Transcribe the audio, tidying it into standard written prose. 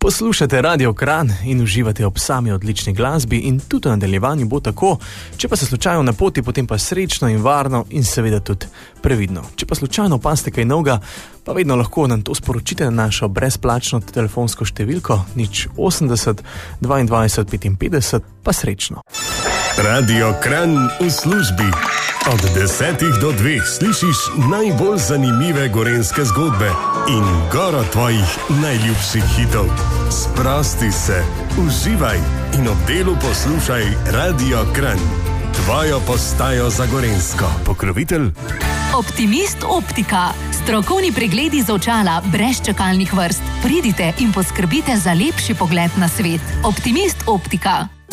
Poslušate Radio Kranj in uživate ob sami odlični glasbi in tudi v nadaljevanju bo tako. Če pa se slučajno na poti, potem pa srečno in varno in seveda tudi previdno. Če pa slučajno opazite kaj novega, pa vedno lahko nam to sporočite na našo brezplačno telefonsko številko 080 22 55, pa srečno. Radio Kranj v službi. Od 10 do 2 slišiš najbolj zanimive gorenjske zgodbe in goro tvojih najljubših hitov. Sprosti se, uživaj in ob delu poslušaj Radio Kranj. Tvojo postajo za gorenjsko. Pokrovitelj Optimist Optika. Strokovni pregledi z očala brez čakalnih vrst. Pridite in poskrbite za lepši pogled na svet. Optimist Optika.